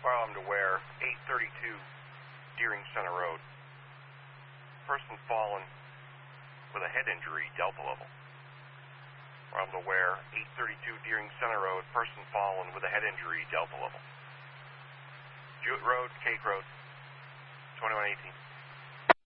Firearm to wear, 832 Deering Center Road. Person fallen with a head injury, Delta level. Firearm to wear, 832 Deering Center Road. Person fallen with a head injury, Delta level. Jewett Road, Cake Road, 2118.